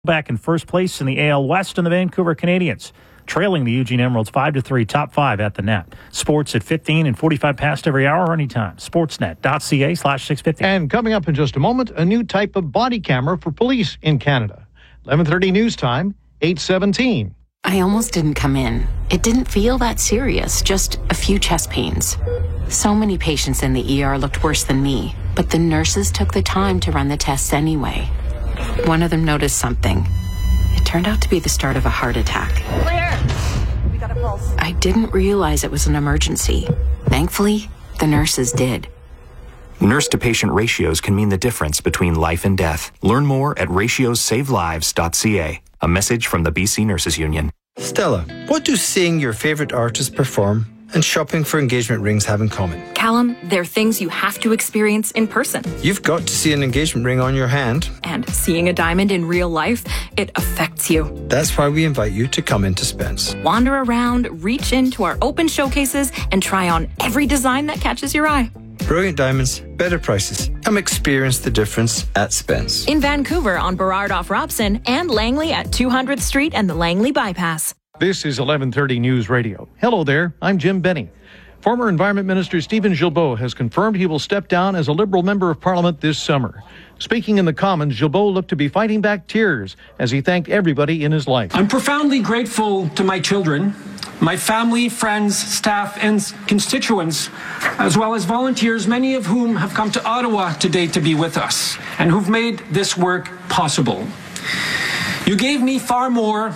back in first place in the AL West in the Vancouver Canadians, trailing the Eugene Emeralds 5-3, top 5 at the net. Sports at 15 and 45 past every hour or anytime. Sportsnet.ca/650. And coming up in just a moment, a new type of body camera for police in Canada. 11:30 news time, 8:17. I almost didn't come in. It didn't feel that serious, just a few chest pains. So many patients in the ER looked worse than me, but the nurses took the time to run the tests anyway. One of them noticed something. It turned out to be the start of a heart attack. Clear. We got a pulse. I didn't realize it was an emergency. Thankfully, the nurses did. Nurse-to-patient ratios can mean the difference between life and death. Learn more at ratiosavelives.ca. A message from the BC Nurses Union. Stella, what do seeing your favorite artist perform and shopping for engagement rings have in common? Callum, they're things you have to experience in person. You've got to see an engagement ring on your hand. And seeing a diamond in real life, it affects you. That's why we invite you to come into Spence. Wander around, reach into our open showcases, and try on every design that catches your eye. Brilliant diamonds, better prices. Come experience the difference at Spence. In Vancouver on Burrard off Robson and Langley at 200th Street and the Langley Bypass. This is 11:30 News Radio. Hello there, I'm Jim Benny. Former Environment Minister Stephen Guilbeault has confirmed he will step down as a Liberal Member of Parliament this summer. Speaking in the Commons, Guilbeault looked to be fighting back tears as he thanked everybody in his life. I'm profoundly grateful to my children, my family, friends, staff, and constituents, as well as volunteers, many of whom have come to Ottawa today to be with us and who've made this work possible. You gave me far more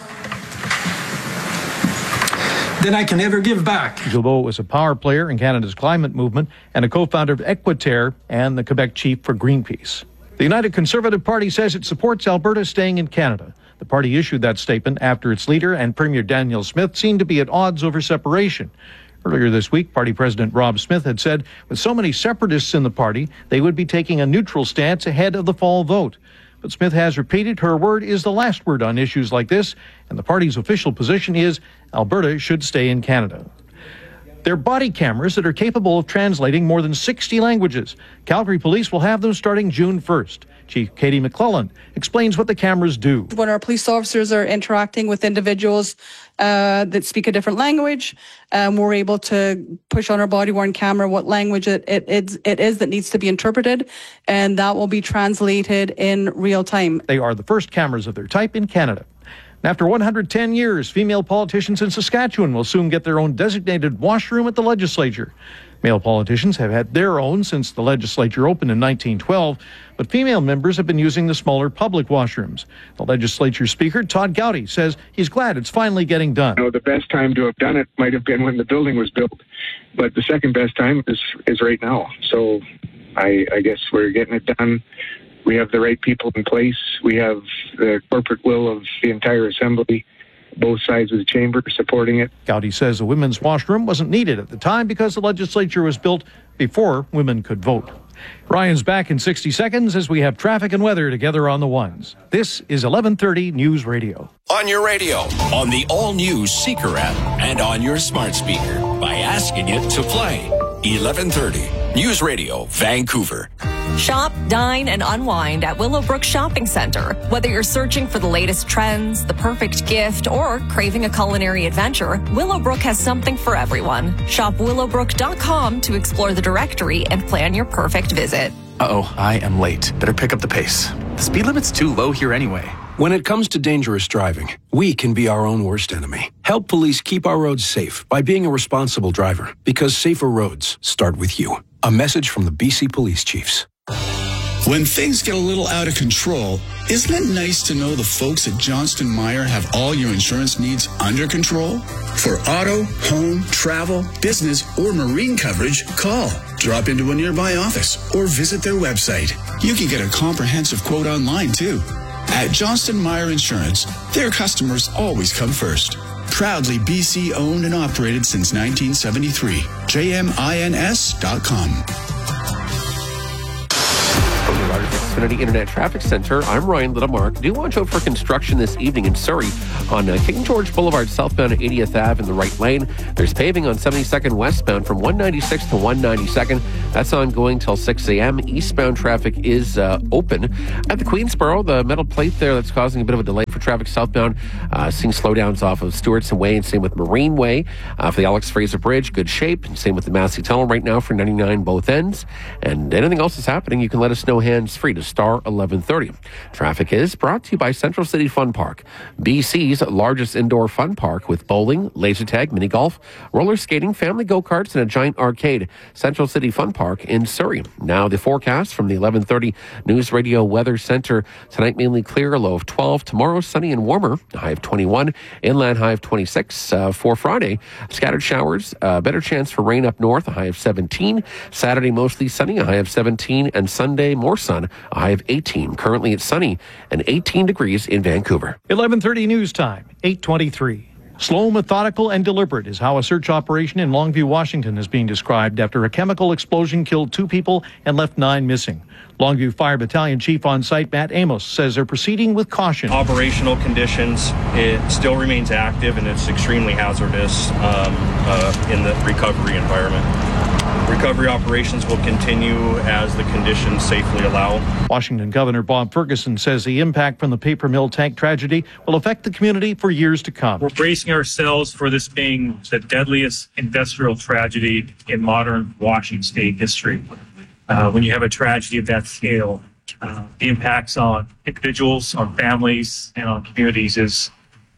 than I can ever give back. Guilbeault was a power player in Canada's climate movement and a co-founder of Equiterre and the Quebec chief for Greenpeace. The United Conservative Party says it supports Alberta staying in Canada. The party issued that statement after its leader and Premier Danielle Smith seemed to be at odds over separation. Earlier this week, party president Rob Smith had said with so many separatists in the party, they would be taking a neutral stance ahead of the fall vote. But Smith has repeated her word is the last word on issues like this, and the party's official position is Alberta should stay in Canada. They're body cameras that are capable of translating more than 60 languages. Calgary Police will have them starting June 1st. Chief Katie McClellan explains what the cameras do. When our police officers are interacting with individuals that speak a different language, we're able to push on our body-worn camera what language it is that needs to be interpreted, and that will be translated in real time. They are the first cameras of their type in Canada. After 110 years, female politicians in Saskatchewan will soon get their own designated washroom at the legislature. Male politicians have had their own since the legislature opened in 1912, but female members have been using the smaller public washrooms. The legislature speaker, Todd Gowdy, says he's glad it's finally getting done. The best time to have done it might have been when the building was built, but the second best time is right now. So I guess we're getting it done. We have the right people in place. We have the corporate will of the entire assembly, both sides of the chamber supporting it. Gowdy says a women's washroom wasn't needed at the time because the legislature was built before women could vote. Ryan's back in 60 seconds as we have traffic and weather together on the ones. This is 11:30 News Radio. On your radio, on the all-new Seeker app, and on your smart speaker by asking it to play. 11:30 News Radio, Vancouver. Shop, dine, and unwind at Willowbrook Shopping Centre. Whether you're searching for the latest trends, the perfect gift, or craving a culinary adventure, Willowbrook has something for everyone. Shop willowbrook.com to explore the directory and plan your perfect visit. Uh-oh, I am late. Better pick up the pace. The speed limit's too low here anyway. When it comes to dangerous driving, we can be our own worst enemy. Help police keep our roads safe by being a responsible driver, because safer roads start with you. A message from the BC Police Chiefs. When things get a little out of control, isn't it nice to know the folks at Johnston Meyer have all your insurance needs under control? For auto, home, travel, business, or marine coverage, call, drop into a nearby office, or visit their website. You can get a comprehensive quote online, too. At Johnston Meyer Insurance, their customers always come first. Proudly BC owned and operated since 1973. JMINS.com. Xfinity Internet Traffic Center. I'm Ryan Littlemark. Do watch out for construction this evening in Surrey on King George Boulevard southbound at 80th Ave in the right lane. There's paving on 72nd westbound from 196 to 192nd. That's ongoing till 6 a.m. Eastbound traffic is open. At the Queensboro, the metal plate there that's causing a bit of a delay for traffic southbound. Seeing slowdowns off of Stewartson Way and same with Marine Way. For the Alex Fraser Bridge, good shape. And same with the Massey Tunnel right now for 99 both ends. And anything else that's happening, you can let us know hands-free to star 1130. Traffic is brought to you by Central City Fun Park, BC's largest indoor fun park with bowling, laser tag, mini golf, roller skating, family go-karts, and a giant arcade. Central City Fun Park in Surrey. Now the forecast from the 1130 News Radio Weather Center. Tonight mainly clear, a low of 12. Tomorrow sunny and warmer, a high of 21. Inland high of 26. For Friday, scattered showers, better chance for rain up north, a high of 17. Saturday mostly sunny, a high of 17. And Sunday more sun, a high of 18. Currently it's sunny and 18 degrees in Vancouver. 11:30 news time, 8:23. Slow, methodical, and deliberate is how a search operation in Longview, Washington is being described after a chemical explosion killed 2 people and left 9 missing. Longview Fire Battalion Chief on site Matt Amos says they're proceeding with caution. Operational conditions, it still remains active and it's extremely hazardous in the recovery environment. Recovery operations will continue as the conditions safely allow. Washington Governor Bob Ferguson says the impact from the paper mill tank tragedy will affect the community for years to come. We're bracing ourselves for this being the deadliest industrial tragedy in modern Washington state history. When you have a tragedy of that scale, the impacts on individuals, on families, and on communities is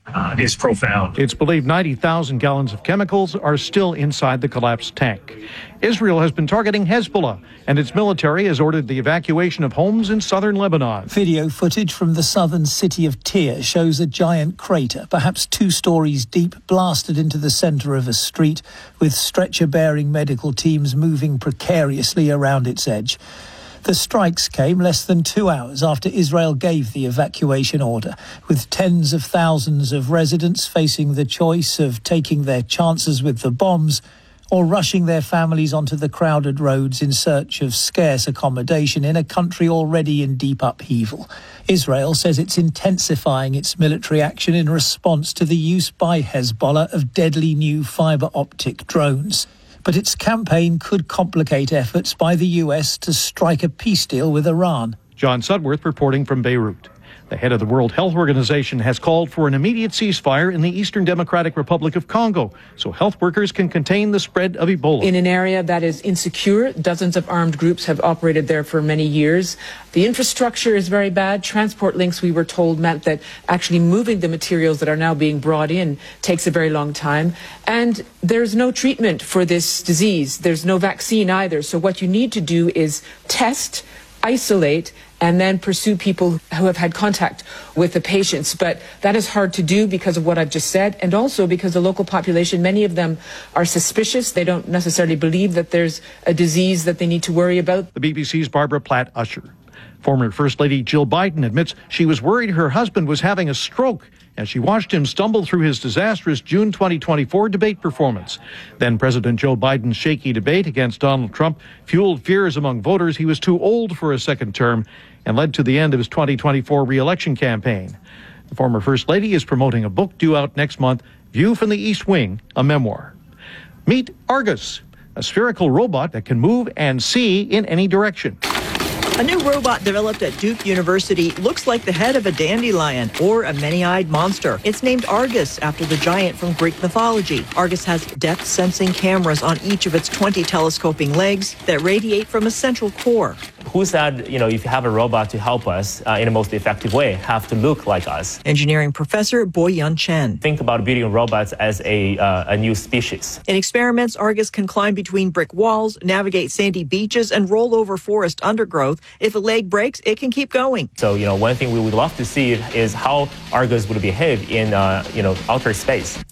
profound. It's believed 90,000 gallons of chemicals are still inside the collapsed tank. Israel has been targeting Hezbollah, and its military has ordered the evacuation of homes in southern Lebanon. Video footage from the southern city of Tyre shows a giant crater, perhaps 2 stories deep, blasted into the center of a street, with stretcher-bearing medical teams moving precariously around its edge. The strikes came less than 2 hours after Israel gave the evacuation order, with tens of thousands of residents facing the choice of taking their chances with the bombs or rushing their families onto the crowded roads in search of scarce accommodation in a country already in deep upheaval. Israel says it's intensifying its military action in response to the use by Hezbollah of deadly new fiber optic drones. But its campaign could complicate efforts by the US to strike a peace deal with Iran. John Sudworth reporting from Beirut. The head of the World Health Organization has called for an immediate ceasefire in the Eastern Democratic Republic of Congo so health workers can contain the spread of Ebola. In an area that is insecure, dozens of armed groups have operated there for many years. The infrastructure is very bad. Transport links, we were told, meant that actually moving the materials that are now being brought in takes a very long time. And there's no treatment for this disease. There's no vaccine either. So what you need to do is test, isolate, and then pursue people who have had contact with the patients. But that is hard to do because of what I've just said, and also because the local population, many of them are suspicious. They don't necessarily believe that there's a disease that they need to worry about. The BBC's Barbara Platt-Usher. Former First Lady Jill Biden admits she was worried her husband was having a stroke as she watched him stumble through his disastrous June 2024 debate performance. Then President Joe Biden's shaky debate against Donald Trump fueled fears among voters he was too old for a second term and led to the end of his 2024 re-election campaign. The former First Lady is promoting a book due out next month, View from the East Wing, a memoir. Meet Argus, a spherical robot that can move and see in any direction. A new robot developed at Duke University looks like the head of a dandelion or a many-eyed monster. It's named Argus after the giant from Greek mythology. Argus has depth-sensing cameras on each of its 20 telescoping legs that radiate from a central core. Who said, if you have a robot to help us in the most effective way, have to look like us? Engineering professor Boyun Chen. Think about building robots as a new species. In experiments, Argus can climb between brick walls, navigate sandy beaches, and roll over forest undergrowth. If a leg breaks, it can keep going. So, one thing we would love to see is how Argus would behave in, outer space.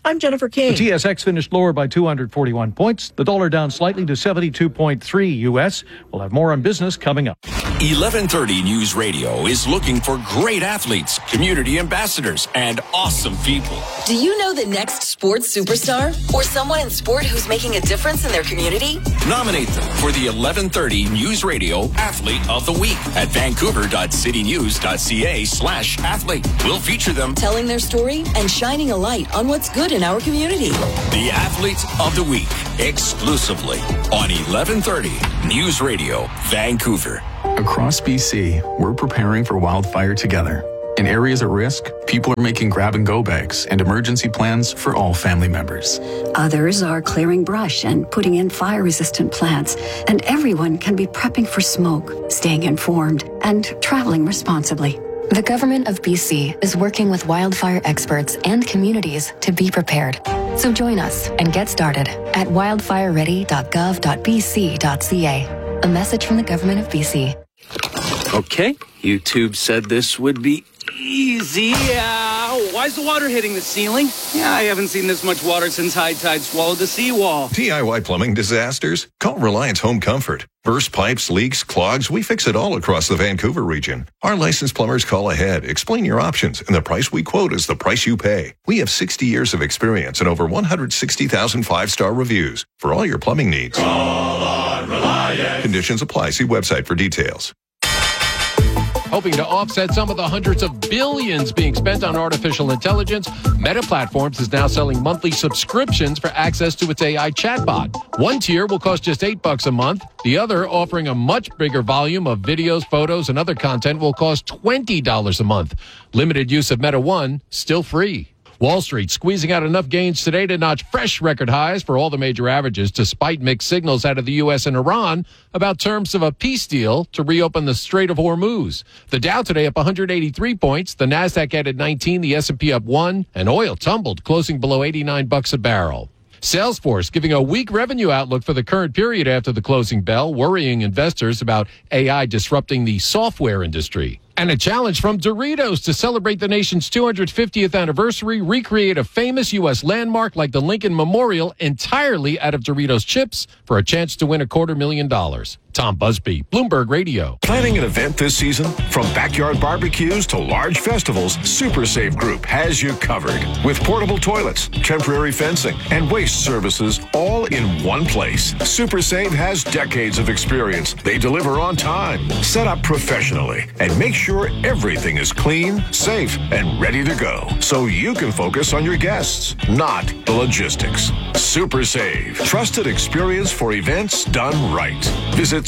I'm Jennifer King. The TSX finished lower by 241 points. The dollar down slightly to 72.3 U.S. We'll have more on business coming up. 1130 News Radio is looking for great athletes, community ambassadors, and awesome people. Do you know the next sports superstar? Or someone in sport who's making a difference in their community? Nominate them for the 1130 News Radio Athlete of the Week at vancouver.citynews.ca/athlete. We'll feature them telling their story and shining a light on what's good in our community. The Athlete of the Week, exclusively on 1130 News Radio, Vancouver. Across BC, we're preparing for wildfire together. In areas at risk, people are making grab-and-go bags and emergency plans for all family members. Others are clearing brush and putting in fire-resistant plants. And everyone can be prepping for smoke, staying informed, and traveling responsibly. The Government of BC is working with wildfire experts and communities to be prepared. So join us and get started at wildfireready.gov.bc.ca. A message from the Government of BC. Okay, YouTube said this would be easy. Why is the water hitting the ceiling? Yeah, I haven't seen this much water since high tide swallowed the seawall. DIY plumbing disasters? Call Reliance Home Comfort. Burst pipes, leaks, clogs, we fix it all across the Vancouver region. Our licensed plumbers call ahead, explain your options, and the price we quote is the price you pay. We have 60 years of experience and over 160,000 five-star reviews for all your plumbing needs. Call on Reliance. Conditions apply. See website for details. Hoping to offset some of the hundreds of billions being spent on artificial intelligence, Meta Platforms is now selling monthly subscriptions for access to its AI chatbot. One tier will cost just $8 a month. The other, offering a much bigger volume of videos, photos, and other content, will cost $20 a month. Limited use of Meta One, still free. Wall Street squeezing out enough gains today to notch fresh record highs for all the major averages, despite mixed signals out of the U.S. and Iran about terms of a peace deal to reopen the Strait of Hormuz. The Dow today up 183 points, the Nasdaq added 19, the S&P up 1, and oil tumbled, closing below $89 a barrel. Salesforce giving a weak revenue outlook for the current period after the closing bell, worrying investors about AI disrupting the software industry. And a challenge from Doritos to celebrate the nation's 250th anniversary, recreate a famous U.S. landmark like the Lincoln Memorial entirely out of Doritos chips for a chance to win $250,000. Tom Busby, Bloomberg Radio. Planning an event this season? From backyard barbecues to large festivals, Super Save Group has you covered. With portable toilets, temporary fencing, and waste services all in one place. Super Save has decades of experience. They deliver on time, set up professionally, and make sure everything is clean, safe, and ready to go. So you can focus on your guests, not the logistics. Super Save. Trusted experience for events done right. Visit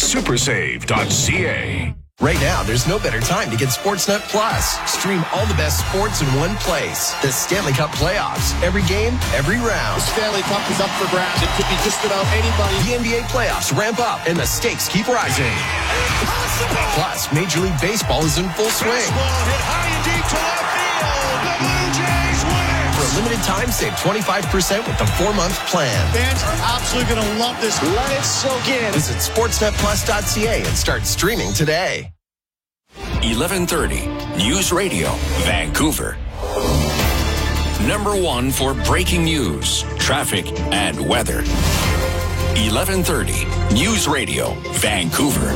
supersave.ca. Right now, there's no better time to get Sportsnet Plus. Stream all the best sports in one place. The Stanley Cup playoffs. Every game, every round. The Stanley Cup is up for grabs. It could be just about anybody. The NBA playoffs ramp up, and the stakes keep rising. Impossible! Plus, Major League Baseball is in full swing. Baseball hit high and deep to left field. The Blue Jays win it. For a limited time, save 25% with the 4-month plan. Fans are absolutely going to love this. Let it soak in. Visit sportsnetplus.ca and start streaming today. 1130 News Radio, Vancouver. Number one for breaking news, traffic, and weather. 1130 News Radio, Vancouver.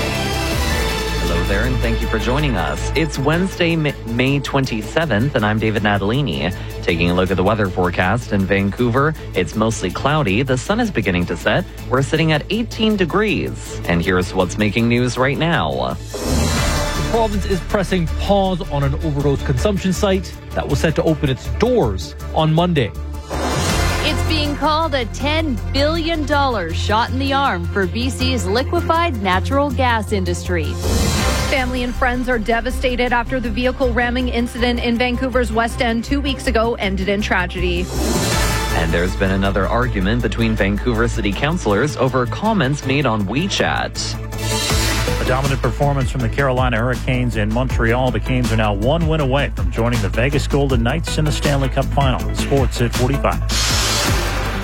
Hello there, and thank you for joining us. It's Wednesday, May 27th, and I'm David Natalini. Taking a look at the weather forecast in Vancouver, it's mostly cloudy. The sun is beginning to set. We're sitting at 18 degrees. And here's what's making news right now. The province is pressing pause on an overdose consumption site that was set to open its doors on Monday. It's being called a $10 billion shot in the arm for BC's liquefied natural gas industry. Family and friends are devastated after the vehicle ramming incident in Vancouver's West End 2 weeks ago ended in tragedy. And there's been another argument between Vancouver city councillors over comments made on WeChat. A dominant performance from the Carolina Hurricanes in Montreal. The Canes are now one win away from joining the Vegas Golden Knights in the Stanley Cup Final. Sports at 45.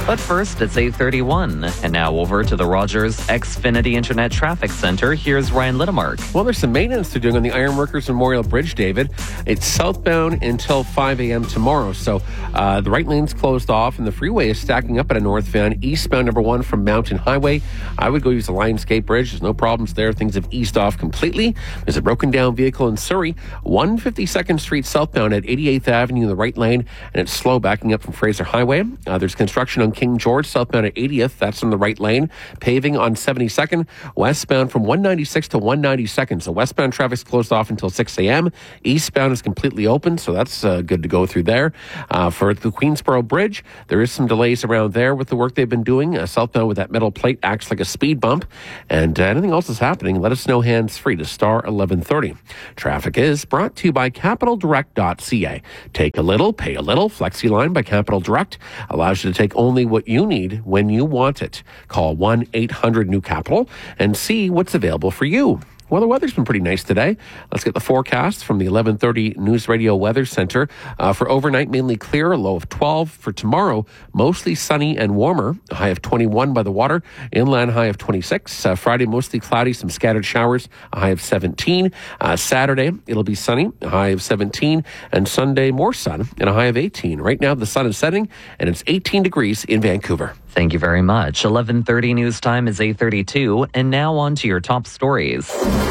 But first, it's 8:31. And now over to the Rogers Xfinity Internet Traffic Center. Here's Ryan Littlemark. Well, there's some maintenance they're doing on the Ironworkers Memorial Bridge, David. It's southbound until 5 a.m. tomorrow. So the right lane's closed off and the freeway is stacking up at a northbound. Eastbound number 1 from Mountain Highway. I would go use the Lionsgate Bridge. There's no problems there. Things have eased off completely. There's a broken down vehicle in Surrey. 152nd Street southbound at 88th Avenue in the right lane. And it's slow backing up from Fraser Highway. There's construction on King George southbound at 80th. That's on the right lane. Paving on 72nd westbound from 196 to 192nd. So westbound traffic's closed off until 6 a.m. Eastbound is completely open, so that's good to go through there. For the Queensboro Bridge, there is some delays around there with the work they've been doing. Southbound with that metal plate acts like a speed bump. And anything else is happening, let us know hands-free to star 1130. Traffic is brought to you by CapitalDirect.ca. Take a little, pay a little. FlexiLine by Capital Direct allows you to take only what you need when you want it. Call 1-800-NEW-CAPITAL and see what's available for you. Well, the weather's been pretty nice today. Let's get the forecast from the 1130 News Radio Weather Center. For overnight, mainly clear, a low of 12. For tomorrow, mostly sunny and warmer, a high of 21 by the water. Inland, high of 26. Friday, mostly cloudy, some scattered showers, a high of 17. Saturday, it'll be sunny, a high of 17. And Sunday, more sun, and a high of 18. Right now, the sun is setting, and it's 18 degrees in Vancouver. Thank you very much. 11:30 news time is 8:32, and now on to your top stories.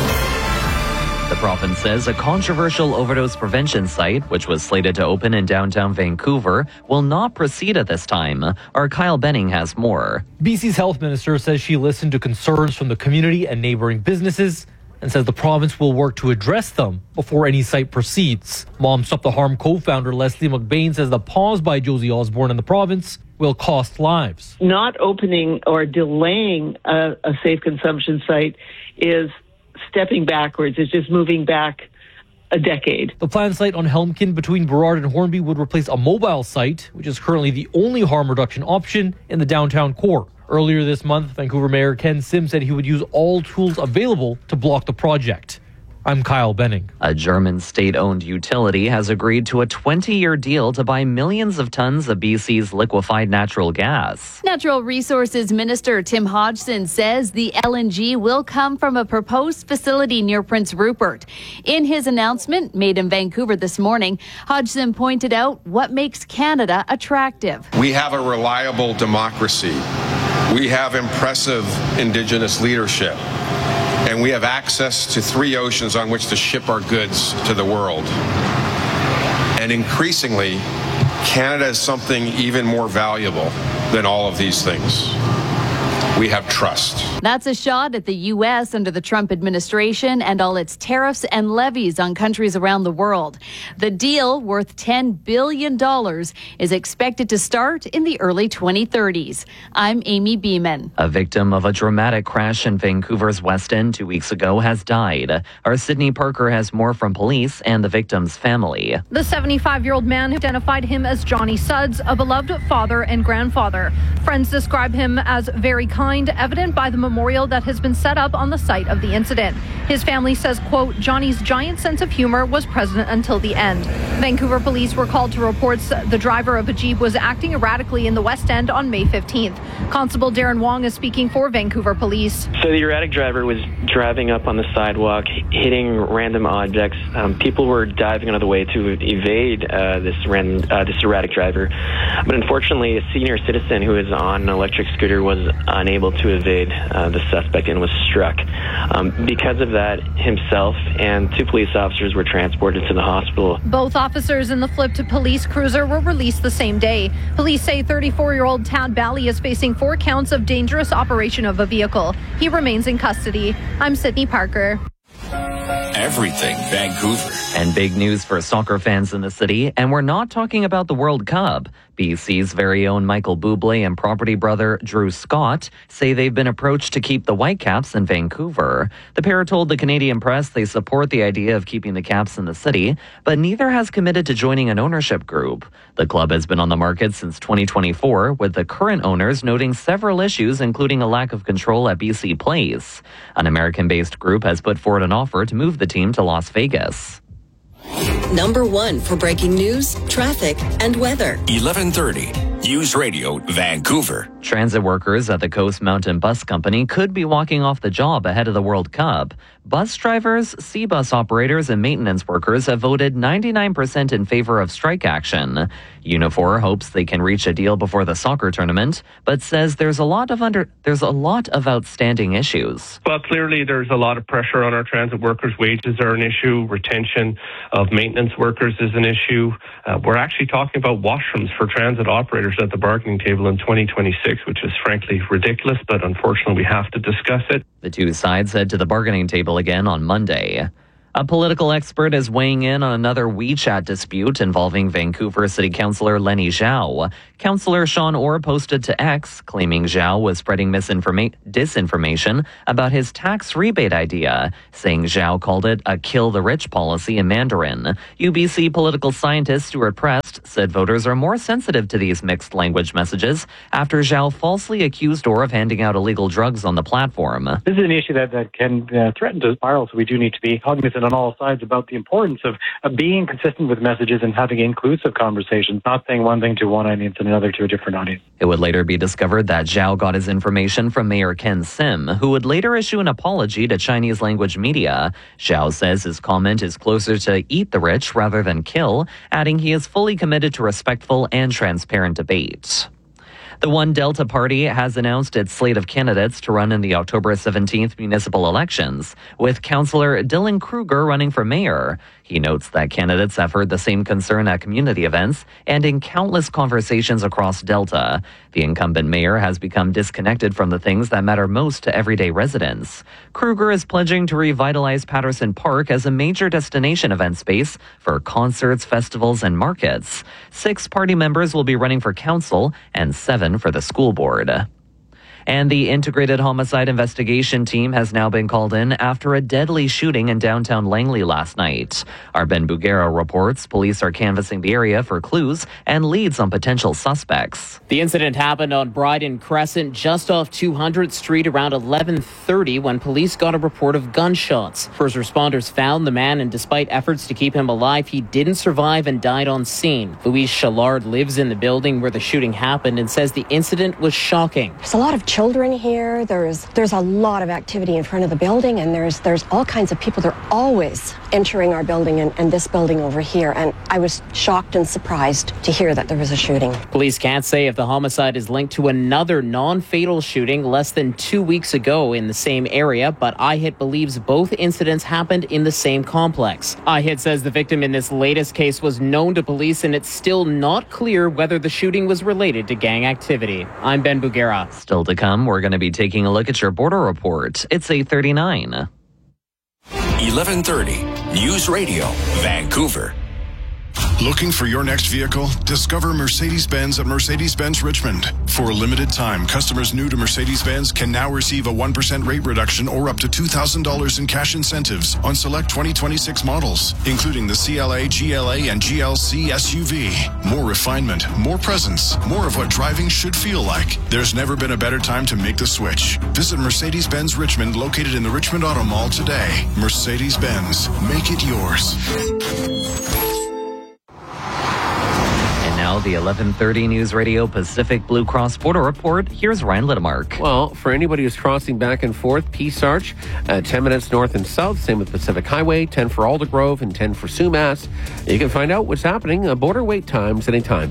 The province says a controversial overdose prevention site, which was slated to open in downtown Vancouver, will not proceed at this time. Our Kyle Benning has more. BC's health minister says she listened to concerns from the community and neighboring businesses and says the province will work to address them before any site proceeds. Mom Stop the Harm co-founder Leslie McBain says the pause by Josie Osborne in the province will cost lives. Not opening or delaying a safe consumption site is stepping backwards. It's just moving back a decade. The planned site on Helmkin between Burrard and Hornby would replace a mobile site, which is currently the only harm reduction option in the downtown core. Earlier this month, Vancouver Mayor Ken Sim said he would use all tools available to block the project. I'm Kyle Benning. A German state-owned utility has agreed to a 20-year deal to buy millions of tons of BC's liquefied natural gas. Natural Resources Minister Tim Hodgson says the LNG will come from a proposed facility near Prince Rupert. In his announcement made in Vancouver this morning, Hodgson pointed out what makes Canada attractive. We have a reliable democracy. We have impressive Indigenous leadership. And we have access to 3 oceans on which to ship our goods to the world. And increasingly, Canada is something even more valuable than all of these things. We have trust. That's a shot at the U.S. under the Trump administration and all its tariffs and levies on countries around the world. The deal, worth $10 billion, is expected to start in the early 2030s. I'm Amy Beeman. A victim of a dramatic crash in Vancouver's West End 2 weeks ago has died. Our Sydney Parker has more from police and the victim's family. The 75-year-old man identified him as Johnny Sudds, a beloved father and grandfather. Friends describe him as very kind, evident by the memorial that has been set up on the site of the incident. His family says, quote, Johnny's giant sense of humor was present until the end. Vancouver police were called to reports the driver of a Jeep was acting erratically in the West End on May 15th. Constable Darren Wong is speaking for Vancouver police. So the erratic driver was driving up on the sidewalk, hitting random objects. People were diving out of the way to evade this erratic driver. But unfortunately, a senior citizen who was on an electric scooter was unable to evade the suspect and was struck. Because of that, himself and 2 police officers were transported to the hospital. Both officers in the flipped police cruiser were released the same day. Police say 34-year-old Tad Bally is facing 4 counts of dangerous operation of a vehicle. He remains in custody. I'm Sydney Parker. Everything Vancouver. And big news for soccer fans in the city, and we're not talking about the World Cup. BC's very own Michael Bublé and property brother Drew Scott say they've been approached to keep the Whitecaps in Vancouver. The pair told the Canadian press they support the idea of keeping the Caps in the city, but neither has committed to joining an ownership group. The club has been on the market since 2024, with the current owners noting several issues, including a lack of control at BC Place. An American-based group has put forward an offer to move the team to Las Vegas. Number 1 for breaking news, traffic, and weather. 1130 News Radio Vancouver. Transit workers at the Coast Mountain Bus Company could be walking off the job ahead of the World Cup. Bus drivers, C-bus operators, and maintenance workers have voted 99% in favor of strike action. Unifor hopes they can reach a deal before the soccer tournament, but says there's a lot of outstanding issues. Well, clearly there's a lot of pressure on our transit workers. Wages are an issue. Retention of maintenance workers is an issue. We're actually talking about washrooms for transit operators at the bargaining table in 2026, which is frankly ridiculous, but unfortunately we have to discuss it. The two sides head to the bargaining table again on Monday. A political expert is weighing in on another WeChat dispute involving Vancouver City Councillor Lenny Zhao. Councillor Sean Orr posted to X, claiming Zhao was spreading disinformation about his tax rebate idea, saying Zhao called it a kill the rich policy in Mandarin. UBC political scientist Stuart Prest said voters are more sensitive to these mixed language messages after Zhao falsely accused Orr of handing out illegal drugs on the platform. This is an issue that can threaten to spiral, so we do need to be cognizant on all sides about the importance of being consistent with messages and having inclusive conversations, not saying one thing to one audience and another to a different audience. It would later be discovered that Zhao got his information from Mayor Ken Sim, who would later issue an apology to Chinese language media. Zhao says his comment is closer to eat the rich rather than kill, adding he is fully committed to respectful and transparent debate. The One Delta Party has announced its slate of candidates to run in the October 17th municipal elections, with Councillor Dylan Kruger running for mayor. He notes that candidates have heard the same concern at community events and in countless conversations across Delta. The incumbent mayor has become disconnected from the things that matter most to everyday residents. Kruger is pledging to revitalize Patterson Park as a major destination event space for concerts, festivals, and markets. 6 party members will be running for council and 7 for the school board. And the Integrated Homicide Investigation Team has now been called in after a deadly shooting in downtown Langley last night. Our Ben Bugera reports police are canvassing the area for clues and leads on potential suspects. The incident happened on Bryden Crescent, just off 200th Street around 11:30 when police got a report of gunshots. First responders found the man, and despite efforts to keep him alive, he didn't survive and died on scene. Louise Challard lives in the building where the shooting happened and says the incident was shocking. There's a lot of children here. There's a lot of activity in front of the building, and there's all kinds of people. They're always entering our building and this building over here, and I was shocked and surprised to hear that there was a shooting. Police can't say if the homicide is linked to another non-fatal shooting less than 2 weeks ago in the same area, but IHIT believes both incidents happened in the same complex. IHIT says the victim in this latest case was known to police, and it's still not clear whether the shooting was related to gang activity. I'm Ben Bugera. Still to come, we're going to be taking a look at your border report. It's 8:39. 11:30 News Radio Vancouver. Looking for your next vehicle? Discover Mercedes-Benz at Mercedes-Benz Richmond. For a limited time, customers new to Mercedes-Benz can now receive a 1% rate reduction or up to $2,000 in cash incentives on select 2026 models, including the CLA, GLA, and GLC SUV. More refinement, more presence, more of what driving should feel like. There's never been a better time to make the switch. Visit Mercedes-Benz Richmond, located in the Richmond Auto Mall today. Mercedes-Benz, make it yours. Now the 11:30 News Radio Pacific Blue Cross Border Report. Here's Ryan Littmark. Well, for anybody who's crossing back and forth, Peace Arch, 10 minutes north and south, same with Pacific Highway, 10 for Aldergrove and 10 for Sumas. You can find out what's happening, border wait times anytime.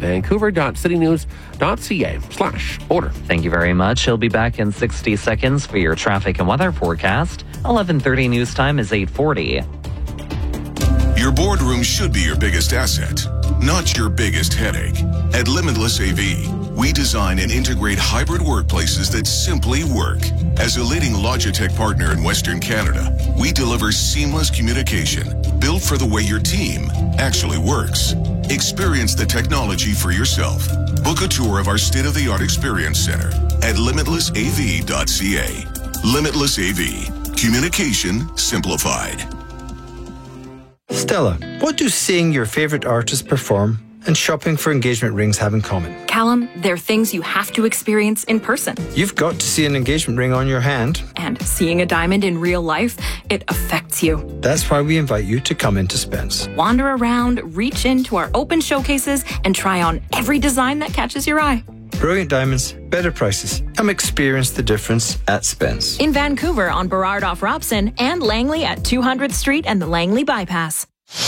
Vancouver.citynews.ca/border. Thank you very much. He'll be back in 60 seconds for your traffic and weather forecast. 11:30 news time is 8:40. Your boardroom should be your biggest asset, not your biggest headache. At Limitless AV, we design and integrate hybrid workplaces that simply work. As a leading Logitech partner in Western Canada, we deliver seamless communication built for the way your team actually works. Experience the technology for yourself. Book a tour of our state-of-the-art experience center at limitlessav.ca. Limitless AV. Communication simplified. Stella, what do seeing your favorite artist perform and shopping for engagement rings have in common. Callum, they're things you have to experience in person. You've got to see an engagement ring on your hand. And seeing a diamond in real life, it affects you. That's why we invite you to come into Spence. Wander around, reach into our open showcases, and try on every design that catches your eye. Brilliant diamonds, better prices. Come experience the difference at Spence. In Vancouver on Burrard off Robson and Langley at 200th Street and the Langley Bypass.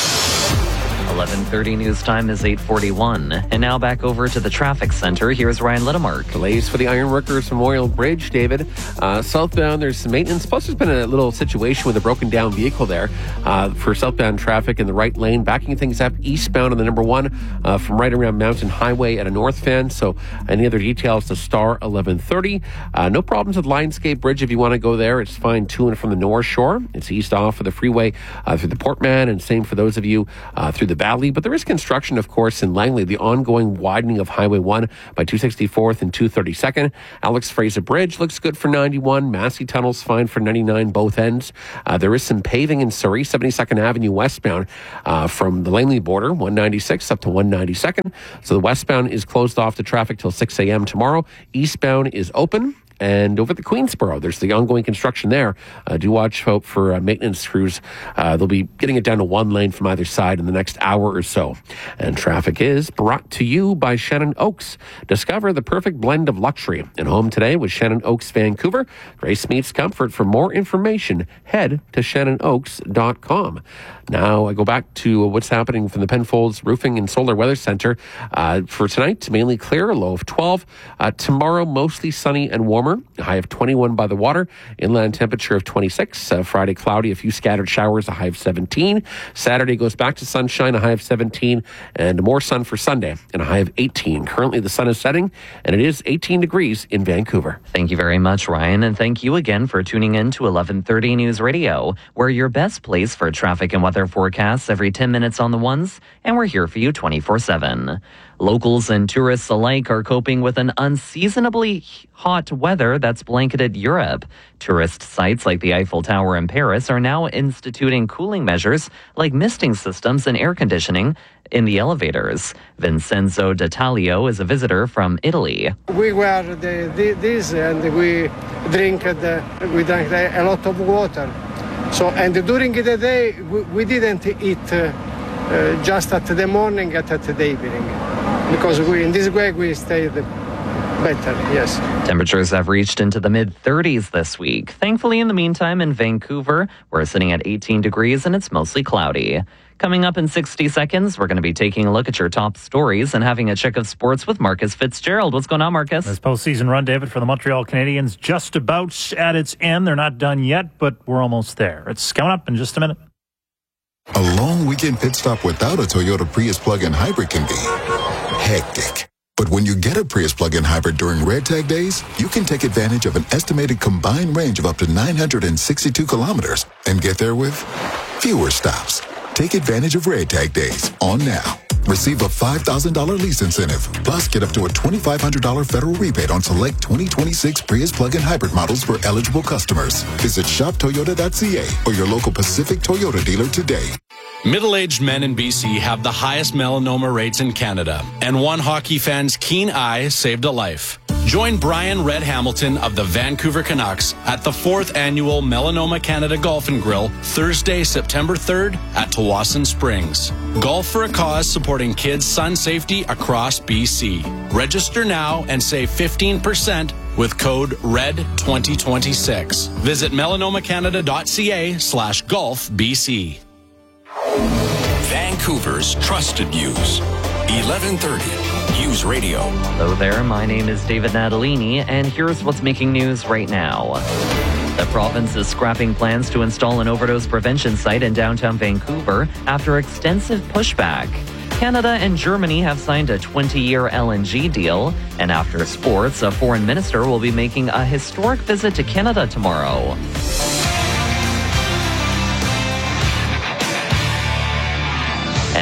11:30 news time is 8:41. And now back over to the traffic center. Here's Ryan Littlemark. Delays for the Ironworkers Memorial Bridge, David. Southbound, there's some maintenance. Plus, there's been a little situation with a broken down vehicle there for southbound traffic in the right lane, backing things up eastbound on the number 1 from right around Mountain Highway at a north fan. So any other details to star 1130. No problems with Lionsgate Bridge if you want to go there. It's fine to and from the North Shore. It's east off of the freeway through the Portman, and same for those of you through the Valley. But there is construction, of course, in Langley, the ongoing widening of Highway 1 by 264th and 232nd. Alex Fraser Bridge looks good for 91. Massey Tunnel's fine for 99, both ends. There is some paving in Surrey, 72nd Avenue westbound from the Langley border, 196 up to 192nd. So the westbound is closed off to traffic till 6 a.m. tomorrow. Eastbound is open. And over at the Queensboro, there's the ongoing construction there. Do watch out for maintenance crews. They'll be getting it down to 1 lane from either side in the next hour or so. And traffic is brought to you by Shannon Oaks. Discover the perfect blend of luxury. And home today with Shannon Oaks Vancouver. Grace meets comfort. For more information, head to shannonoaks.com. Now I go back to what's happening from the Penfolds Roofing and Solar Weather Center. For tonight, mainly clear, a low of 12. Tomorrow, mostly sunny and warmer. A high of 21 by the water. Inland temperature of 26. Friday, cloudy, a few scattered showers, a high of 17. Saturday goes back to sunshine, a high of 17. And more sun for Sunday, and a high of 18. Currently, the sun is setting, and it is 18 degrees in Vancouver. Thank you very much, Ryan. And thank you again for tuning in to 1130 News Radio. We're your best place for traffic and weather forecasts every 10 minutes on the ones, and we're here for you 24/7. Locals and tourists alike are coping with an unseasonably hot weather that's blanketed Europe. Tourist sites like the Eiffel Tower in Paris are now instituting cooling measures like misting systems and air conditioning in the elevators. Vincenzo D'Italio is a visitor from Italy. We wear this and we drank a lot of water. So, and during the day, we didn't eat just at the morning and at the evening. Because in this way we stayed better, yes. Temperatures have reached into the mid-30s this week. Thankfully, in the meantime, in Vancouver, we're sitting at 18 degrees and it's mostly cloudy. Coming up in 60 seconds, we're going to be taking a look at your top stories and having a check of sports with Marcus Fitzgerald. What's going on, Marcus? This postseason run, David, for the Montreal Canadiens just about at its end. They're not done yet, but we're almost there. It's coming up in just a minute. A long weekend pit stop without a Toyota Prius plug-in hybrid can be hectic. But when you get a Prius plug-in hybrid during Red Tag days, you can take advantage of an estimated combined range of up to 962 kilometers and get there with fewer stops. Take advantage of Red Tag days on now. Receive a $5,000 lease incentive. Plus, get up to a $2,500 federal rebate on select 2026 Prius plug-in hybrid models for eligible customers. Visit shoptoyota.ca or your local Pacific Toyota dealer today. Middle-aged men in BC have the highest melanoma rates in Canada, and one hockey fan's keen eye saved a life. Join Brian Red Hamilton of the Vancouver Canucks at the 4th Annual Melanoma Canada Golf and Grill, Thursday, September 3rd at Tawasin Springs. Golf for a cause supporting kids' sun safety across BC. Register now and save 15% with code RED2026. Visit melanomacanada.ca/golfbc. Vancouver's trusted news. 1130 News Radio. Hello there, my name is David Natalini, and here's what's making news right now. The province is scrapping plans to install an overdose prevention site in downtown Vancouver after extensive pushback. Canada and Germany have signed a 20-year LNG deal, and after sports, a foreign minister will be making a historic visit to Canada tomorrow. And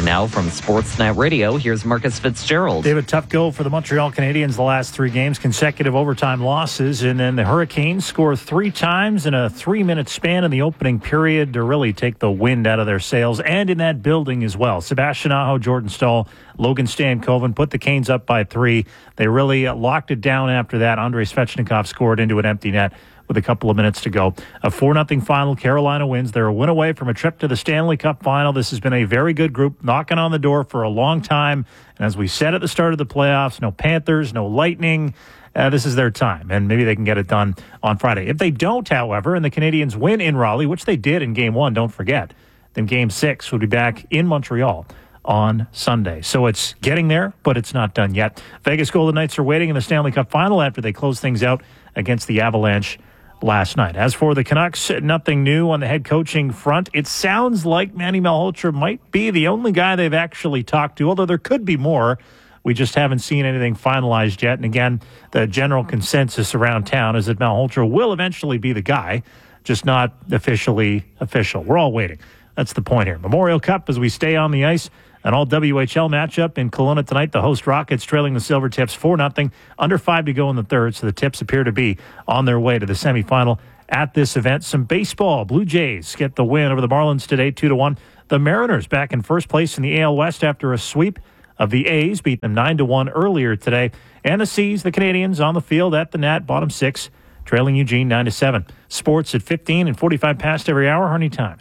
Now from Sportsnet Radio, here's Marcus Fitzgerald. David, tough go for the Montreal Canadiens the last 3 games, consecutive overtime losses, and then the Hurricanes score 3 times in a 3-minute span in the opening period to really take the wind out of their sails, and in that building as well. Sebastian Aho, Jordan Staal, Logan Stankoven put the Canes up by 3. They really locked it down after that. Andrei Svechnikov scored into an empty net with a couple of minutes to go. A 4-0 final. Carolina wins. They're a win away from a trip to the Stanley Cup final. This has been a very good group, knocking on the door for a long time. And as we said at the start of the playoffs, no Panthers, no Lightning. This is their time, and maybe they can get it done on Friday. If they don't, however, and the Canadians win in Raleigh, which they did in Game 1, don't forget, then Game 6 will be back in Montreal on Sunday. So it's getting there, but it's not done yet. Vegas Golden Knights are waiting in the Stanley Cup final after they close things out against the Avalanche last night. As for the Canucks, nothing new on the head coaching front. It sounds like Manny Malhotra might be the only guy they've actually talked to, although there could be more. We just haven't seen anything finalized yet. And again, the general consensus around town is that Malhotra will eventually be the guy, just not officially official. We're all waiting. That's the point here. Memorial Cup as we stay on the ice. An all-WHL matchup in Kelowna tonight. The host Rockets trailing the Silvertips 4-0. Under 5 to go in the third, so the Tips appear to be on their way to the semifinal at this event. Some baseball. Blue Jays get the win over the Marlins today, 2-1. The Mariners back in first place in the AL West after a sweep of the A's, beat them 9-1 earlier today. And the C's, the Canadians, on the field at the Nat, bottom 6, trailing Eugene 9-7. Sports at 15 and 45 past every hour, anytime.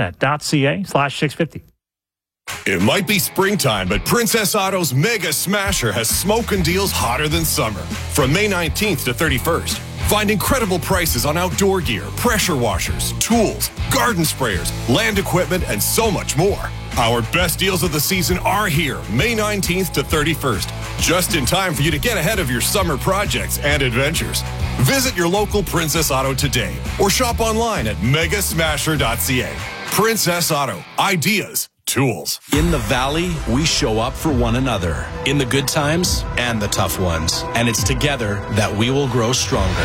Sportsnet.ca/650. It might be springtime, but Princess Auto's Mega Smasher has smoking deals hotter than summer. From May 19th to 31st, find incredible prices on outdoor gear, pressure washers, tools, garden sprayers, land equipment, and so much more. Our best deals of the season are here, May 19th to 31st, just in time for you to get ahead of your summer projects and adventures. Visit your local Princess Auto today or shop online at megasmasher.ca. Princess Auto, ideas, tools. In the Valley, we show up for one another in the good times and the tough ones. And it's together that we will grow stronger.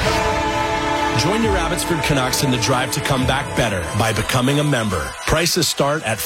Join your Abbotsford Canucks in the drive to come back better by becoming a member. Prices start at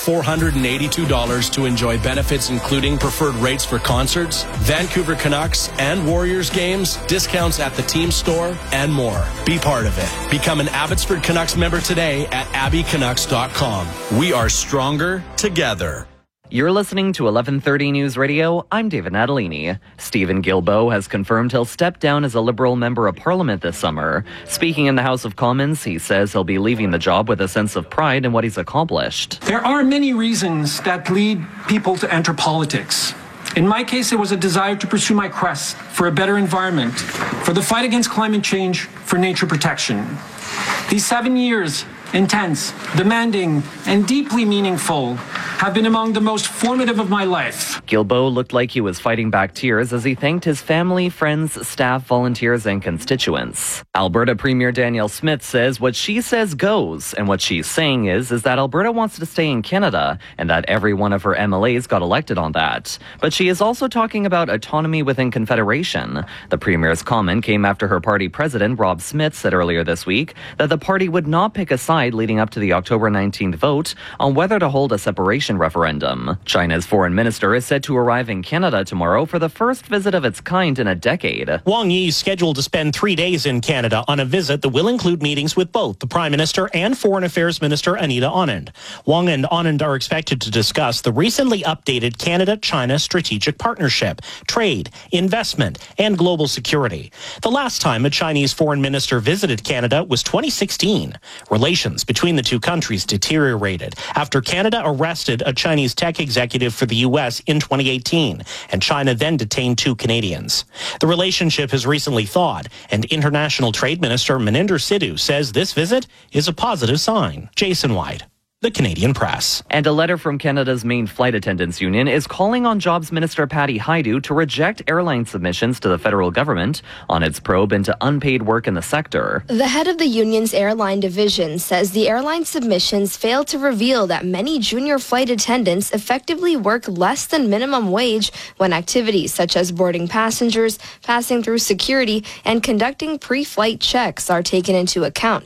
$482 to enjoy benefits including preferred rates for concerts, Vancouver Canucks and Warriors games, discounts at the team store, and more. Be part of it. Become an Abbotsford Canucks member today at abbycanucks.com. We are stronger together. You're listening to 1130 News Radio. I'm David Natalini. Stephen Guilbeault has confirmed he'll step down as a Liberal Member of Parliament this summer. Speaking in the House of Commons, he says he'll be leaving the job with a sense of pride in what he's accomplished. There are many reasons that lead people to enter politics. In my case, it was a desire to pursue my quest for a better environment, for the fight against climate change, for nature protection. These 7 years, intense, demanding, and deeply meaningful, have been among the most formative of my life. Guilbeault looked like he was fighting back tears as he thanked his family, friends, staff, volunteers, and constituents. Alberta Premier Danielle Smith says what she says goes, and what she's saying is that Alberta wants to stay in Canada, and that every one of her MLAs got elected on that. But she is also talking about autonomy within Confederation. The Premier's comment came after her party president, Rob Smith, said earlier this week that the party would not pick a side leading up to the October 19th vote on whether to hold a separation referendum. China's foreign minister is set to arrive in Canada tomorrow for the first visit of its kind in a decade. Wang Yi is scheduled to spend 3 days in Canada on a visit that will include meetings with both the Prime Minister and Foreign Affairs Minister Anita Anand. Wang and Anand are expected to discuss the recently updated Canada-China strategic partnership, trade, investment, and global security. The last time a Chinese foreign minister visited Canada was 2016. Relations between the two countries deteriorated after Canada arrested a Chinese tech executive for the U.S. in 2018, and China then detained 2 Canadians. The relationship has recently thawed, and International Trade Minister Maninder Sidhu says this visit is a positive sign. Jason White, The Canadian Press. And a letter from Canada's main flight attendants union is calling on Jobs Minister Patty Hajdu to reject airline submissions to the federal government on its probe into unpaid work in the sector. The head of the union's airline division says the airline submissions fail to reveal that many junior flight attendants effectively work less than minimum wage when activities such as boarding passengers, passing through security, and conducting pre-flight checks are taken into account.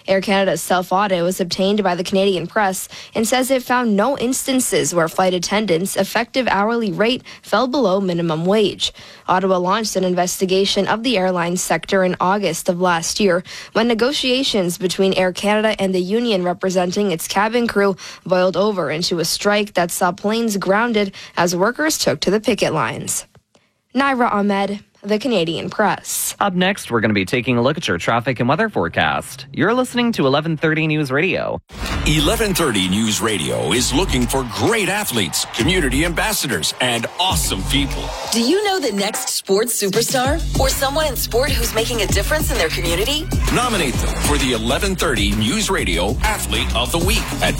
Air Canada's self-audit was obtained by the Canadian Press and says it found no instances where flight attendants' effective hourly rate fell below minimum wage. Ottawa launched an investigation of the airline sector in August of last year when negotiations between Air Canada and the union representing its cabin crew boiled over into a strike that saw planes grounded as workers took to the picket lines. Naira Ahmed, the Canadian Press. Up next, we're going to be taking a look at your traffic and weather forecast. You're listening to 1130 News Radio. 1130 News Radio is looking for great athletes, community ambassadors, and awesome people. Do you know the next sports superstar or someone in sport who's making a difference in their community? Nominate them for the 1130 News Radio Athlete of the Week at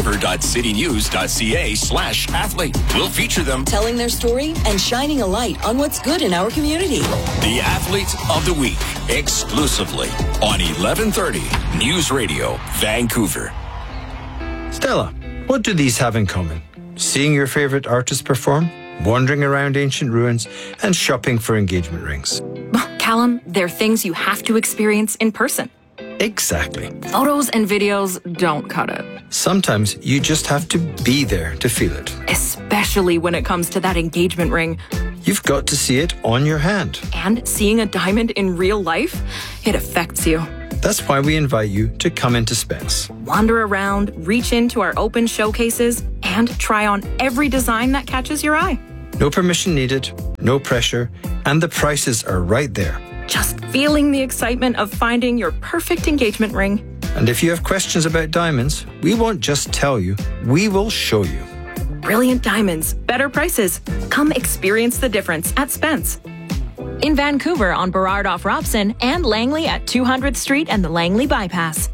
vancouver.citynews.ca/athlete. We'll feature them telling their story and shining a light on what's good in our community. The Athlete of the Week, exclusively on 1130 News Radio, Vancouver. Stella, what do these have in common? Seeing your favorite artist perform, wandering around ancient ruins, and shopping for engagement rings. Callum, they're things you have to experience in person. Exactly. Photos and videos don't cut it. Sometimes you just have to be there to feel it. Especially when it comes to that engagement ring. You've got to see it on your hand. And seeing a diamond in real life, it affects you. That's why we invite you to come into Spence. Wander around, reach into our open showcases, and try on every design that catches your eye. No permission needed, no pressure, and the prices are right there. Just feeling the excitement of finding your perfect engagement ring. And if you have questions about diamonds, we won't just tell you, we will show you. Brilliant diamonds, better prices. Come experience the difference at Spence. In Vancouver on Burrard off Robson and Langley at 200th Street and the Langley Bypass.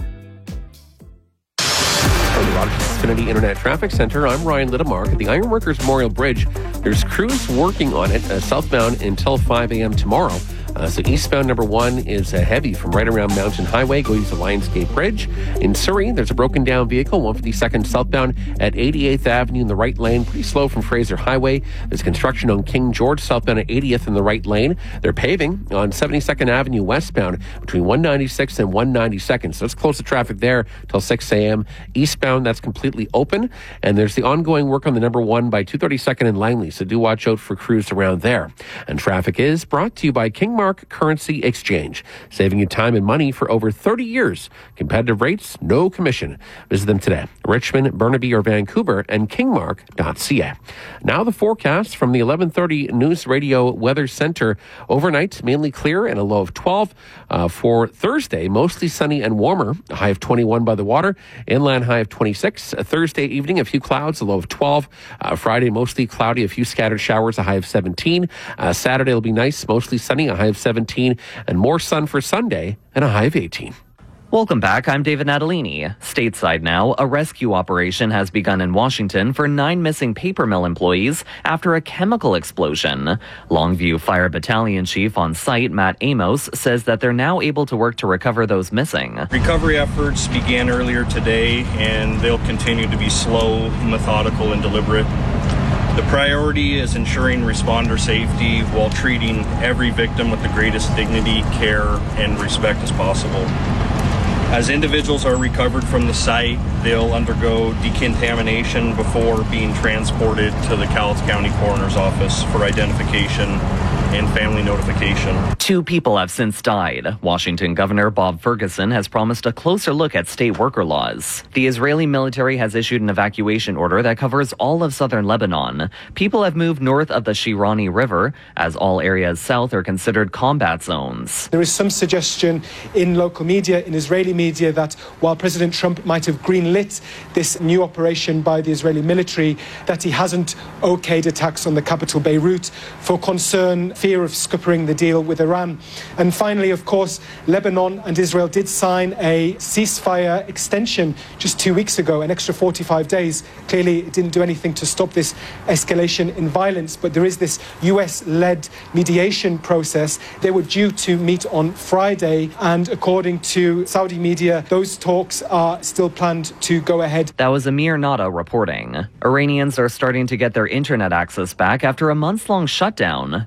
From the Rogers Xfinity Internet Traffic Center, I'm Ryan Littamark at the Ironworkers Memorial Bridge. There's crews working on it southbound until 5 a.m. tomorrow. So eastbound number 1 is heavy from right around Mountain Highway going to Lionsgate Bridge. In Surrey, there's a broken down vehicle, 152nd southbound at 88th Avenue in the right lane. Pretty slow from Fraser Highway. There's construction on King George southbound at 80th in the right lane. They're paving on 72nd Avenue westbound between 196th and 192nd. So let's close the traffic there till 6 a.m. Eastbound, that's completely open. And there's the ongoing work on the number 1 by 232nd and Langley. So do watch out for crews around there. And traffic is brought to you by Kingmark Currency Exchange, saving you time and money for over 30 years. Competitive rates, no commission. Visit them today. Richmond, Burnaby, or Vancouver, and kingmark.ca. Now the forecast from the 1130 News Radio Weather Center. Overnight, mainly clear and a low of 12. For Thursday, mostly sunny and warmer. A high of 21 by the water. Inland high of 26. Thursday evening, a few clouds, a low of 12. Friday, mostly cloudy, a few scattered showers, a high of 17. Saturday will be nice, mostly sunny, a high of 17, and more sun for Sunday and a high of 18. Welcome back. I'm David Natalini. Stateside now, a rescue operation has begun in Washington for 9 missing paper mill employees after a chemical explosion. Longview Fire Battalion Chief on site, Matt Amos, says that they're now able to work to recover those missing. Recovery efforts began earlier today, and they'll continue to be slow, methodical, and deliberate. The priority is ensuring responder safety while treating every victim with the greatest dignity, care, and respect as possible. As individuals are recovered from the site, they'll undergo decontamination before being transported to the Cowlitz County Coroner's Office for identification and family notification. 2 people have since died. Washington Governor Bob Ferguson has promised a closer look at state worker laws. The Israeli military has issued an evacuation order that covers all of southern Lebanon. People have moved north of the Shirani River, as all areas south are considered combat zones. There is some suggestion in local media, in Israeli media, that while President Trump might have greenlit this new operation by the Israeli military, that he hasn't okayed attacks on the capital Beirut for concern, fear of scuppering the deal with Iran. And finally, of course, Lebanon and Israel did sign a ceasefire extension just 2 weeks ago, an extra 45 days. Clearly, it didn't do anything to stop this escalation in violence, but there is this US-led mediation process. They were due to meet on Friday, and according to Saudi media, those talks are still planned to go ahead. That was Amir Nada reporting. Iranians are starting to get their internet access back after a months-long shutdown, but users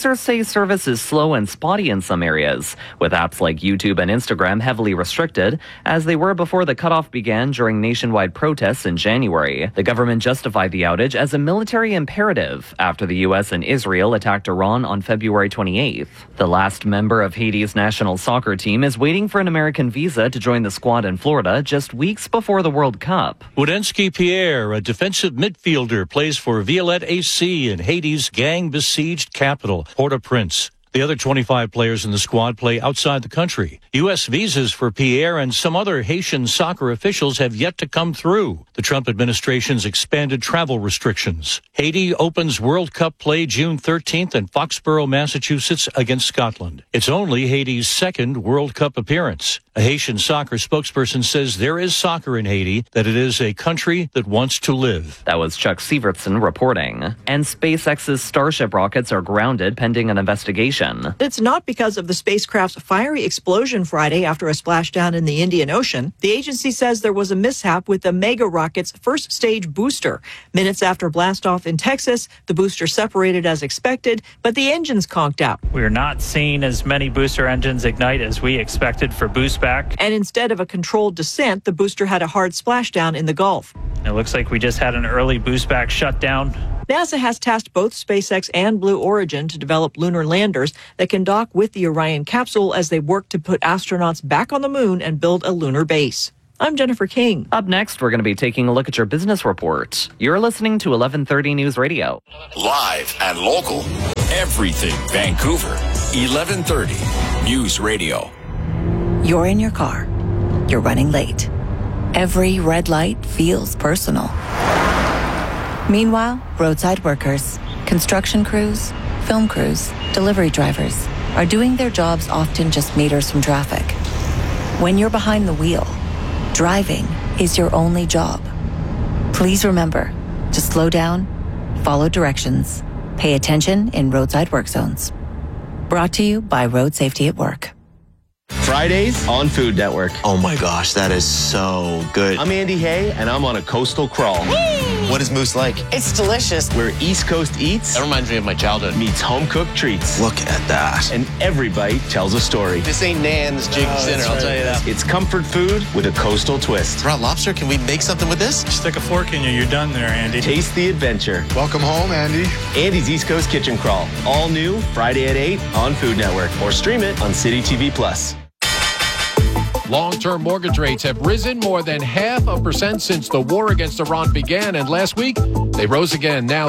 users say service is slow and spotty in some areas, with apps like YouTube and Instagram heavily restricted, as they were before the cutoff began during nationwide protests in January. The government justified the outage as a military imperative after the U.S. and Israel attacked Iran on February 28th. The last member of Haiti's national soccer team is waiting for an American visa to join the squad in Florida just weeks before the World Cup. Woodensky Pierre, a defensive midfielder, plays for Violette AC in Haiti's gang-besieged capital, Port-au-Prince. The other 25 players in the squad play outside the country. U.S. visas for Pierre and some other Haitian soccer officials have yet to come through the Trump administration's expanded travel restrictions. Haiti opens World Cup play June 13th in Foxborough, Massachusetts against Scotland. It's only Haiti's second World Cup appearance. A Haitian soccer spokesperson says there is soccer in Haiti, that it is a country that wants to live. That was Chuck Sievertson reporting. And SpaceX's Starship rockets are grounded pending an investigation. It's not because of the spacecraft's fiery explosion Friday after a splashdown in the Indian Ocean. The agency says there was a mishap with the Mega rocket's first stage booster. Minutes after blastoff in Texas, the booster separated as expected, but the engines conked out. We're not seeing as many booster engines ignite as we expected for boost back. And instead of a controlled descent, the booster had a hard splashdown in the Gulf. It looks like we just had an early boost back shutdown. NASA has tasked both SpaceX and Blue Origin to develop lunar landers that can dock with the Orion capsule as they work to put astronauts back on the moon and build a lunar base. I'm Jennifer King. Up next, we're going to be taking a look at your business report. You're listening to 1130 News Radio. Live and local. Everything Vancouver. 1130 News Radio. You're in your car. You're running late. Every red light feels personal. Meanwhile, roadside workers, construction crews, film crews, delivery drivers are doing their jobs often just meters from traffic. When you're behind the wheel, driving is your only job. Please remember to slow down, follow directions, pay attention in roadside work zones. Brought to you by Road Safety at Work. Fridays on Food Network. Oh my gosh, that is so good. I'm Andy Hay, and I'm on a coastal crawl. Woo! What is Moose like? It's delicious. Where East Coast eats. That reminds me of my childhood. Meets home-cooked treats. Look at that. And every bite tells a story. This ain't Nan's Jig Dinner, I'll tell you that. It's comfort food with a coastal twist. Raw lobster, can we make something with this? Stick a fork in you, you're done there, Andy. Taste the adventure. Welcome home, Andy. Andy's East Coast Kitchen Crawl. All new, Friday at 8 on Food Network. Or stream it on City TV Plus. Long-term mortgage rates have risen more than 0.5% since the war against Iran began, and last week they rose again, now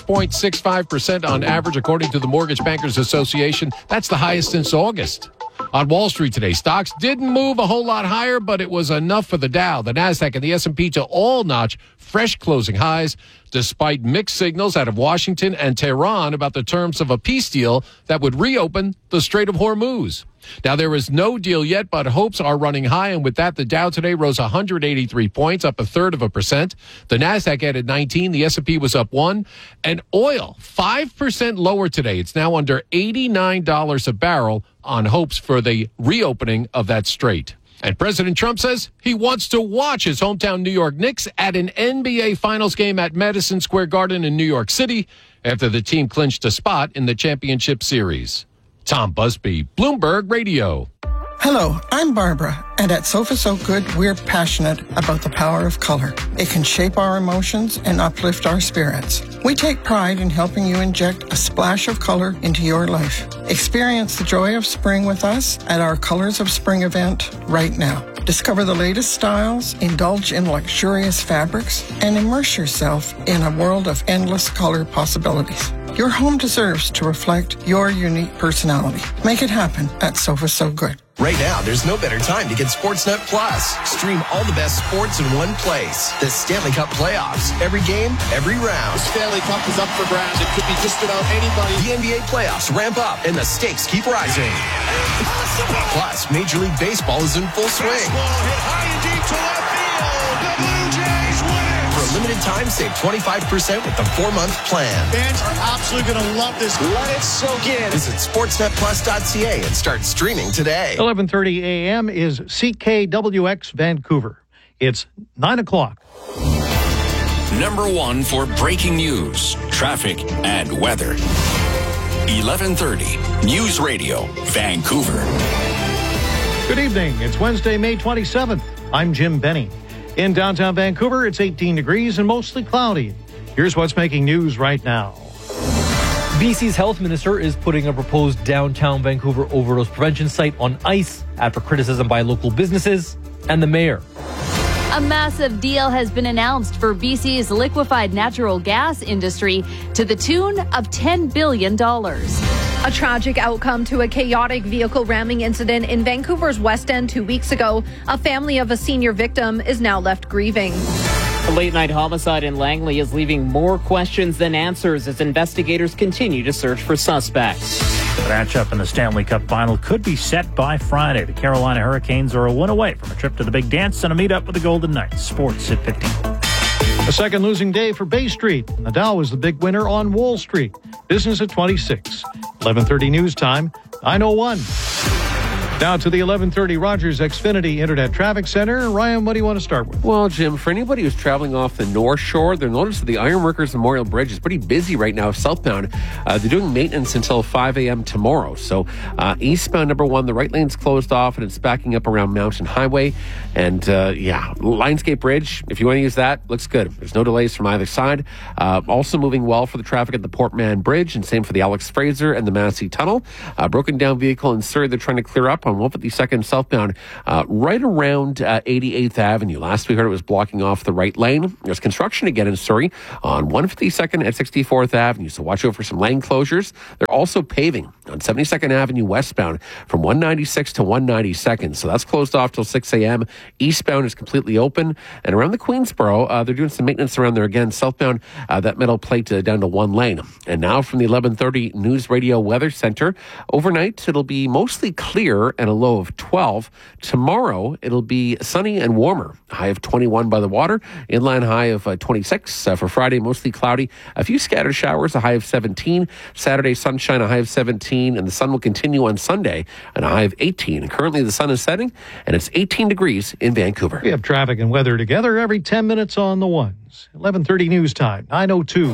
6.65% on average, according to the Mortgage Bankers Association. That's the highest since August. On Wall Street today, stocks didn't move a whole lot higher, but it was enough for the Dow, the Nasdaq, and the S&P to all notch fresh closing highs, despite mixed signals out of Washington and Tehran about the terms of a peace deal that would reopen the Strait of Hormuz. Now, there is no deal yet, but hopes are running high, and with that, the Dow today rose 183 points, up 1/3%. The Nasdaq added 19, the S&P was up 1, and oil 5% lower today. It's now under $89 a barrel on hopes for the reopening of that strait. And President Trump says he wants to watch his hometown New York Knicks at an NBA Finals game at Madison Square Garden in New York City after the team clinched a spot in the championship series. Tom Busby, Bloomberg Radio. Hello, I'm Barbara, and at Sofa So Good, we're passionate about the power of color. It can shape our emotions and uplift our spirits. We take pride in helping you inject a splash of color into your life. Experience the joy of spring with us at our Colors of Spring event right now. Discover the latest styles, indulge in luxurious fabrics, and immerse yourself in a world of endless color possibilities. Your home deserves to reflect your unique personality. Make it happen at Sofa So Good. Right now, there's no better time to get Sportsnet Plus. Stream all the best sports in one place. The Stanley Cup playoffs. Every game, every round. The Stanley Cup is up for grabs. It could be just about anybody. The NBA playoffs ramp up and the stakes keep rising. Plus, Major League Baseball is in full swing. Baseball hit high and deep to left field. The Blue Jays win it. For a limited time, save 25% with the 4-month plan. Fans are absolutely going to love this. Let it soak in. Visit sportsnetplus.ca and start streaming today. 11:30 a.m. is CKWX Vancouver. It's 9 o'clock. Number 1 for breaking news, traffic, and weather. 1130 News Radio, Vancouver. Good evening. It's Wednesday, May 27th. I'm Jim Benny. In downtown Vancouver, it's 18 degrees and mostly cloudy. Here's what's making news right now. BC's health minister is putting a proposed downtown Vancouver overdose prevention site on ice after criticism by local businesses and the mayor. A massive deal has been announced for BC's liquefied natural gas industry to the tune of $10 billion. A tragic outcome to a chaotic vehicle ramming incident in Vancouver's West End 2 weeks ago. A family of a senior victim is now left grieving. A late-night homicide in Langley is leaving more questions than answers as investigators continue to search for suspects. The matchup in the Stanley Cup final could be set by Friday. The Carolina Hurricanes are a win away from a trip to the Big Dance and a meetup with the Golden Knights. Sports at 15. A second losing day for Bay Street. The Dow was the big winner on Wall Street. Business at 26. 11:30 news time, 9:01. Now to the 11:30 Rogers Xfinity Internet Traffic Center. Ryan, what do you want to start with? Well, Jim, for anybody who's traveling off the North Shore, they'll notice that the Ironworkers Memorial Bridge is pretty busy right now southbound. They're doing maintenance until 5 a.m. tomorrow. So eastbound number 1, the right lane's closed off and it's backing up around Mountain Highway. And Lionsgate Bridge, if you want to use that, looks good. There's no delays from either side. Also moving well for the traffic at the Port Mann Bridge, and same for the Alex Fraser and the Massey Tunnel. Broken down vehicle in Surrey they're trying to clear up on 152nd southbound right around 88th Avenue. Last we heard it was blocking off the right lane. There's construction again in Surrey on 152nd at 64th Avenue, so watch out for some lane closures. They're also paving on 72nd Avenue westbound from 196 to 192nd, so that's closed off till 6 a.m. Eastbound is completely open, and around the Queensboro, they're doing some maintenance around there again. Southbound, that metal plate down to 1 lane. And now from the 11:30 News Radio Weather Center, overnight it'll be mostly clear and a low of 12. Tomorrow, it'll be sunny and warmer. A high of 21 by the water. Inland high of 26. For Friday, mostly cloudy. A few scattered showers, a high of 17. Saturday, sunshine, a high of 17. And the sun will continue on Sunday, and a high of 18. And currently, the sun is setting, and it's 18 degrees in Vancouver. We have traffic and weather together every 10 minutes on the ones. 11:30 news time, 9:02.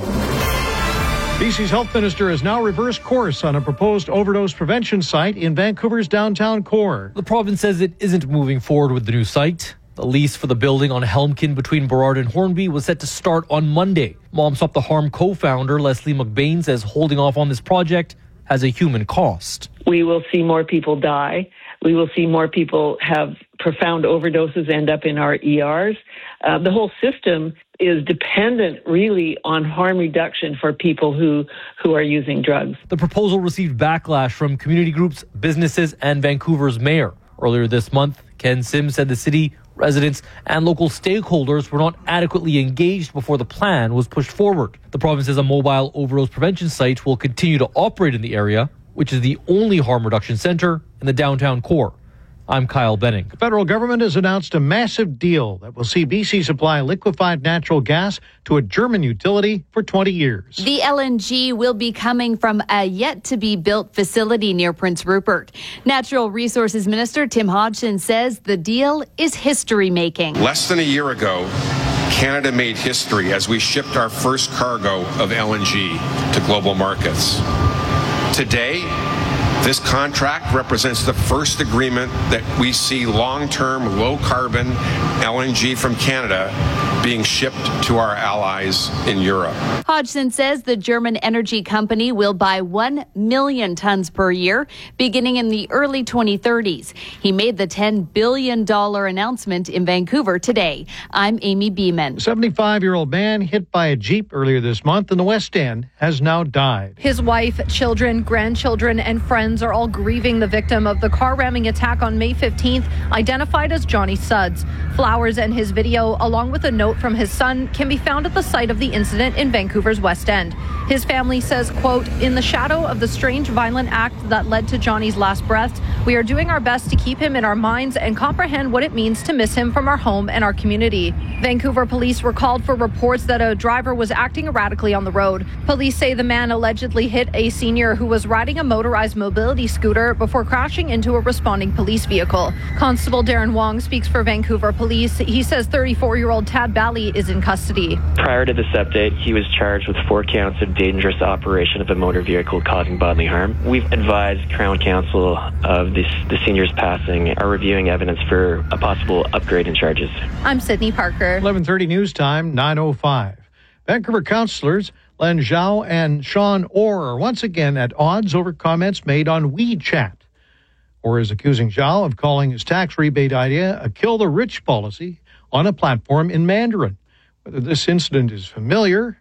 BC's health minister has now reversed course on a proposed overdose prevention site in Vancouver's downtown core. The province says it isn't moving forward with the new site. The lease for the building on Helmkin between Burrard and Hornby was set to start on Monday. Mom Stop the Harm co-founder Leslie McBain says holding off on this project has a human cost. We will see more people die. We will see more people have profound overdoses end up in our ERs. The whole system is dependent really on harm reduction for people who are using drugs. The proposal received backlash from community groups, businesses, and Vancouver's mayor. Earlier this month, Ken Sims said the city, residents, and local stakeholders were not adequately engaged before the plan was pushed forward. The province says a mobile overdose prevention site will continue to operate in the area, which is the only harm reduction center in the downtown core. I'm Kyle Benning. The federal government has announced a massive deal that will see BC supply liquefied natural gas to a German utility for 20 years. The LNG will be coming from a yet-to-be-built facility near Prince Rupert. Natural Resources Minister Tim Hodgson says the deal is history-making. Less than a year ago, Canada made history as we shipped our first cargo of LNG to global markets. Today, this contract represents the first agreement that we see long-term, low-carbon LNG from Canada being shipped to our allies in Europe. Hodgson says the German energy company will buy 1 million tons per year, beginning in the early 2030s. He made the $10 billion announcement in Vancouver today. I'm Amy Beeman. A 75-year-old man hit by a Jeep earlier this month in the West End has now died. His wife, children, grandchildren, and friends are all grieving the victim of the car ramming attack on May 15th, identified as Johnny Sudds. Flowers and his video, along with a note from his son, can be found at the site of the incident in Vancouver's West End. His family says, quote, "In the shadow of the strange violent act that led to Johnny's last breaths, we are doing our best to keep him in our minds and comprehend what it means to miss him from our home and our community." Vancouver police were called for reports that a driver was acting erratically on the road. Police say the man allegedly hit a senior who was riding a motorized mobility mobility scooter before crashing into a responding police vehicle. Constable Darren Wong speaks for Vancouver Police. He says 34-year-old Tad Bally is in custody. Prior to this update, he was charged with 4 counts of dangerous operation of a motor vehicle causing bodily harm. We've advised Crown Counsel of the senior's passing are reviewing evidence for a possible upgrade in charges. I'm Sydney Parker. 11:30 news time, 9:05. Vancouver councillors Len Zhao and Sean Orr are once again at odds over comments made on WeChat. Orr is accusing Zhao of calling his tax rebate idea a kill-the-rich policy on a platform in Mandarin. Whether this incident is familiar,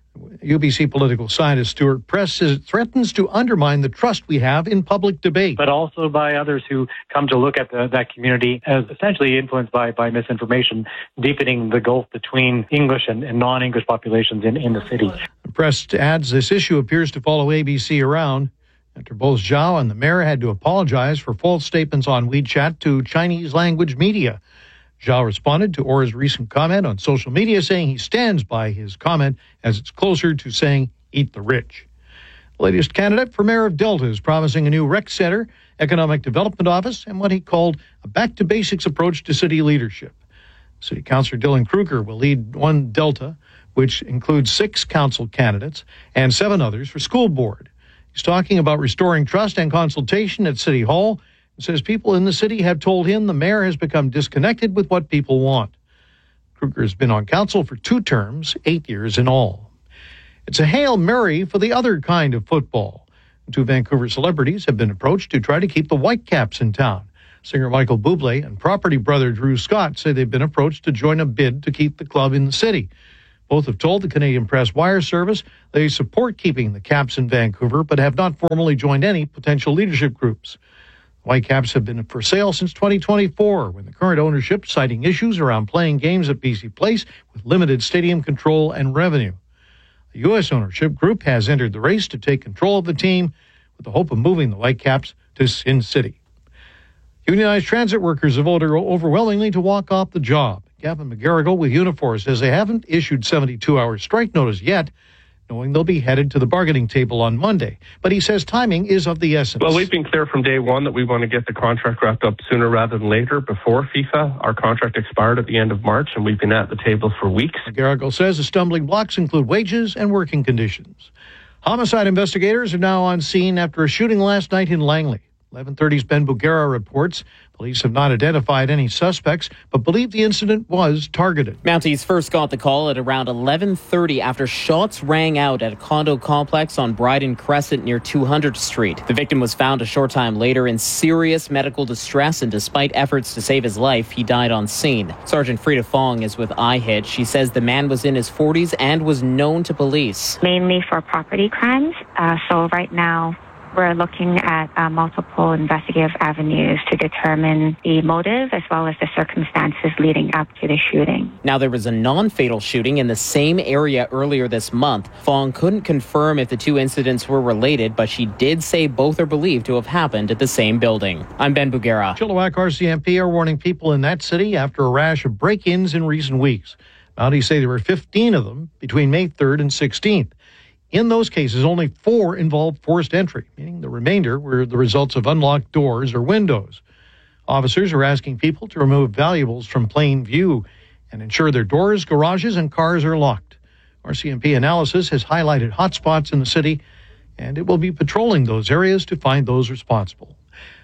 UBC political scientist Stuart Press says it threatens to undermine the trust we have in public debate. But also by others who come to look at that community as essentially influenced by misinformation, deepening the gulf between English and non-English populations in the city. Press adds this issue appears to follow ABC around after both Zhao and the mayor had to apologize for false statements on WeChat to Chinese language media. Zhao responded to Orr's recent comment on social media, saying he stands by his comment as it's closer to saying, eat the rich. The latest candidate for mayor of Delta is promising a new rec center, economic development office, and what he called a back-to-basics approach to city leadership. City Councillor Dylan Kruger will lead One Delta, which includes 6 council candidates and 7 others for school board. He's talking about restoring trust and consultation at City Hall. Says people in the city have told him the mayor has become disconnected with what people want. Kruger has been on council for 2 terms, 8 years in all. It's a Hail Mary for the other kind of football. 2 Vancouver celebrities have been approached to try to keep the Whitecaps in town. Singer Michael Bublé and property brother Drew Scott say they've been approached to join a bid to keep the club in the city. Both have told the Canadian Press Wire Service they support keeping the Caps in Vancouver, but have not formally joined any potential leadership groups. Whitecaps have been for sale since 2024, when the current ownership citing issues around playing games at BC Place with limited stadium control and revenue. The U.S. ownership group has entered the race to take control of the team with the hope of moving the Whitecaps to Sin City. Unionized transit workers have voted overwhelmingly to walk off the job. Gavin McGarrigle with Unifor says they haven't issued 72-hour strike notice yet, knowing they'll be headed to the bargaining table on Monday. But he says timing is of the essence. Well, we've been clear from day one that we want to get the contract wrapped up sooner rather than later, before FIFA. Our contract expired at the end of March, and we've been at the table for weeks. McGarrigle says the stumbling blocks include wages and working conditions. Homicide investigators are now on scene after a shooting last night in Langley. 11:30's Ben Bugera reports police have not identified any suspects, but believe the incident was targeted. Mounties first got the call at around 11:30 after shots rang out at a condo complex on Bryden Crescent near 200th Street. The victim was found a short time later in serious medical distress, and despite efforts to save his life, he died on scene. Sergeant Frida Fong is with iHit. She says the man was in his 40s and was known to police. Mainly for property crimes. So right now, we're looking at multiple investigative avenues to determine the motive as well as the circumstances leading up to the shooting. Now, there was a non-fatal shooting in the same area earlier this month. Fong couldn't confirm if the 2 incidents were related, but she did say both are believed to have happened at the same building. I'm Ben Bugera. Chilliwack RCMP are warning people in that city after a rash of break-ins in recent weeks. Mounties say there were 15 of them between May 3rd and 16th. In those cases, only 4 involved forced entry, meaning the remainder were the results of unlocked doors or windows. Officers are asking people to remove valuables from plain view and ensure their doors, garages, and cars are locked. RCMP analysis has highlighted hotspots in the city, and it will be patrolling those areas to find those responsible.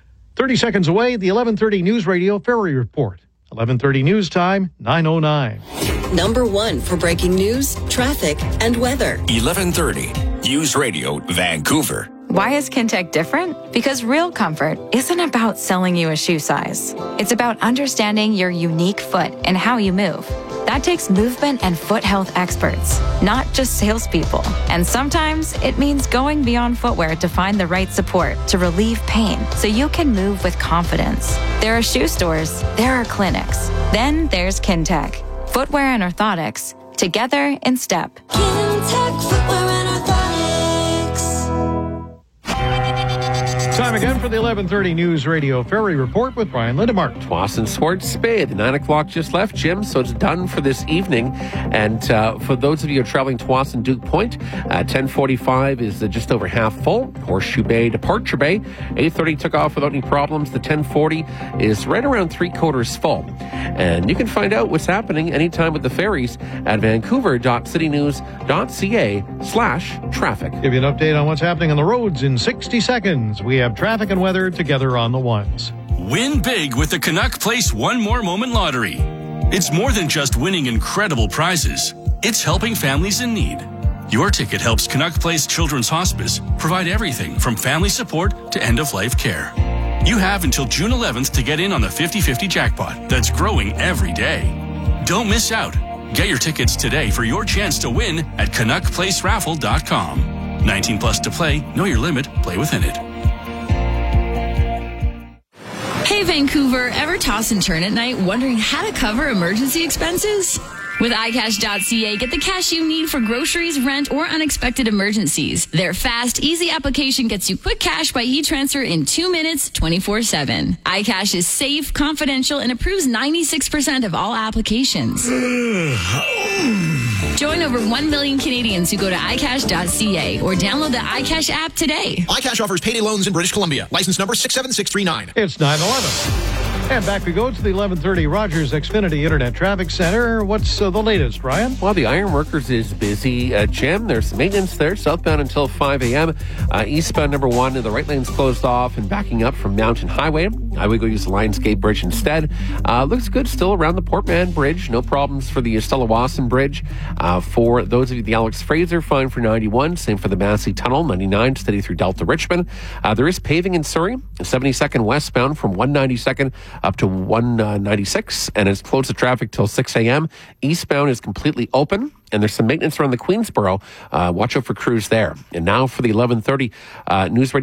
30 seconds away, the 11:30 News Radio Ferry Report. 11:30 news time, 9:09. Number 1 for breaking news, traffic, and weather. 11:30 News Radio Vancouver. Why is Kintec different? Because real comfort isn't about selling you a shoe size. It's about understanding your unique foot and how you move. That takes movement and foot health experts, not just salespeople. And sometimes it means going beyond footwear to find the right support to relieve pain so you can move with confidence. There are shoe stores, there are clinics. Then there's Kintec. Footwear and orthotics, together in step. Kintec Footwear and Orthotics. Time again for the 11:30 News Radio Ferry Report with Brian Lindemark. Tsawwassen Swartz Bay. The 9 o'clock just left, Jim, so it's done for this evening. And for those of you who are traveling to Tsawwassen Duke Point, 10:45 is just over half full. Horseshoe Bay, Departure Bay, 8:30 took off without any problems. The 10:40 is right around 3/4 full. And you can find out what's happening anytime with the ferries at vancouver.citynews.ca/traffic. Give you an update on what's happening on the roads in 60 seconds. We have traffic and weather together on the ones. Win big with the Canuck Place One More Moment Lottery. It's more than just winning incredible prizes. It's helping families in need. Your ticket helps Canuck Place Children's Hospice provide everything from family support to end-of-life care. You have until June 11th to get in on the 50-50 jackpot that's growing every day. Don't miss out. Get your tickets today for your chance to win at CanuckPlaceRaffle.com. 19 plus to play. Know your limit. Play within it. Hey Vancouver, ever toss and turn at night wondering how to cover emergency expenses? With iCash.ca, get the cash you need for groceries, rent, or unexpected emergencies. Their fast, easy application gets you quick cash by e-transfer in 2 minutes, 24/7. iCash is safe, confidential, and approves 96% of all applications. Join over 1 million Canadians who go to iCash.ca or download the iCash app today. iCash offers payday loans in British Columbia. License number 67639. It's 9:11. And back we go to the 11:30 Rogers Xfinity Internet Traffic Center. What's the latest, Brian? Well, the Ironworkers is busy. Jim, there's some maintenance there, southbound until 5 a.m. Eastbound number 1, the right lane's closed off and backing up from Mountain Highway. We go use the Lionsgate Bridge instead. Looks good still around the Port Mann Bridge. No problems for the Stella Wasson Bridge. For those of you, the Alex Fraser, fine for 91. Same for the Massey Tunnel, 99, steady through Delta Richmond. There is paving in Surrey, 72nd westbound from 192nd up to 196, and it's closed to traffic till 6 a.m. Eastbound is completely open, and there's some maintenance around the Queensboro. Watch out for crews there. And now for the 11:30 News Radio.